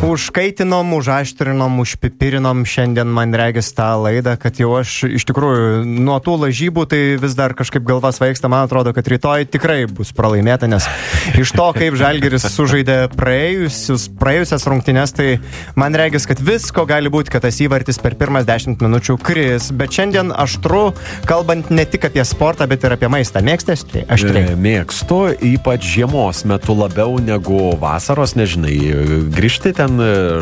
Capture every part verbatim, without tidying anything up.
Užkaitinom, užaštrinom, užpipirinom šiandien man regis tą laidą, kad jau aš iš tikrųjų nuo tų lažybų tai vis dar kažkaip galva svaigsta. Man atrodo, kad rytoj tikrai bus pralaimėta, nes iš to, kaip Žalgiris sužaidė praėjusius, praėjusias rungtynes, tai man regis, kad visko gali būti, kad tas įvartis per pirmas dešimt minučių kris. Bet šiandien aštru, kalbant ne tik apie sportą, bet ir apie maistą. Mėgsti aštriai? Mėgstu, ypač žiemos metu labiau negu vasaros, nežinai, grįžti ten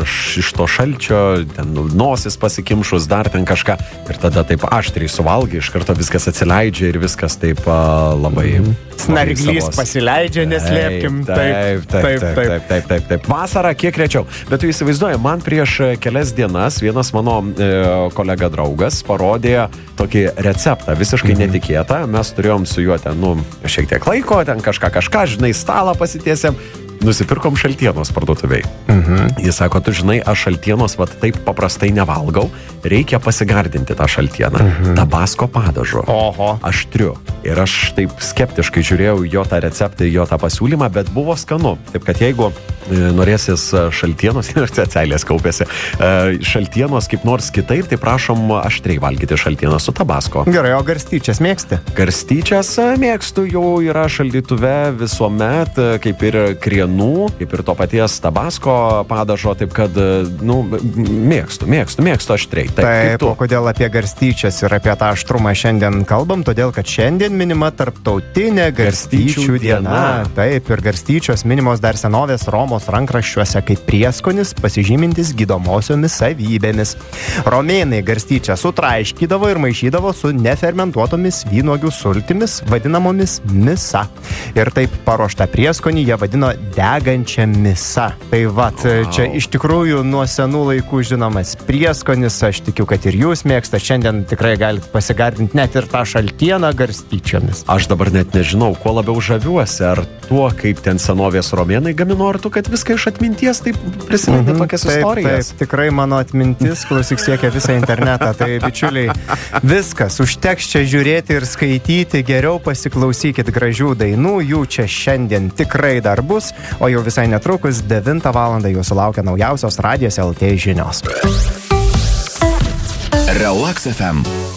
iš to šalčio, ten nosis pasikimšus, dar ten kažką ir tada taip aštriai suvalgai, iš karto viskas atsileidžia ir viskas taip uh, labai... Mm. Snarglys pasileidžia, neslėpkim. Taip, taip, taip, taip, taip, taip, taip, taip. Vasara kiek rečiau. Bet tu įsivaizduoji, man prieš kelias dienas vienas mano e, kolega draugas parodė tokį receptą, visiškai mm-hmm. netikėtą. Mes turėjom su juo ten, nu, šiek tiek laiko, ten kažką, kažką, žinai, stalą pasitiesėm. Nusipirkom šaltienos parduotuviai. Mhm. Jis sako, tu žinai, aš šaltienos vat taip paprastai nevalgau, reikia pasigardinti tą šaltieną. Mhm. Tabasko padažu. Oho. Aštriu. Ir aš taip skeptiškai žiūrėjau jo tą receptą, jo tą pasiūlymą, bet buvo skanu. Taip, kad jeigu e, norėsis šaltienos, ir ceilės kaupėsi, e, šaltienos kaip nors kitaip, tai prašom aštriai valgyti šaltieną su tabasko. Gerai, o garstyčias mėgsti? Garstyčias mėgstu, jau yra šaldytuve visuomet, kaip ir krienų, kaip ir to paties tabasko padažo, taip kad, nu, mėgstu, mėgstu, mėgstu aštriai. Taip, taip o kodėl apie garstyčias ir apie tą aštrumą šiandien kalbam? Todėl, kad šiandien minima tarptautinė garstyčių, garstyčių diena. diena. Taip, ir garstyčios minimos dar senovės Romos rankraščiuose kaip prieskonis pasižymintis gydomosiomis savybėmis. Romėnai garstyčią sutraiškydavo ir maišydavo su nefermentuotomis vynuogių sultimis, vadinamomis misa. Ir taip paruoštą prieskonį jie vadino degančią misą. Tai vat, wow. Čia iš tikrųjų nuo senų laikų žinomas prieskonis, aš tikiu, kad ir jūs mėgstate, šiandien tikrai galite pasigardinti net ir tą šaltieną garstyčiomis. Aš dabar net nežinau, kuo labiau žaviuosi, ar tuo, kaip ten senovės romėnai gamino, ar tu, kad viską iš atminties taip prisiminti mm-hmm. tokias taip, istorijas. Taip, tikrai mano atmintis, klausyk, siekia visą internetą, tai bičiuliai, viskas, užteks čia žiūrėti ir skaityti, geriau pasiklausykit gražių dainų, jų čia šiandien tikrai dar bus, o jau visai netrukus devintą valandą jūsų laukia naujausios Radijos L T žinios. Relax F M.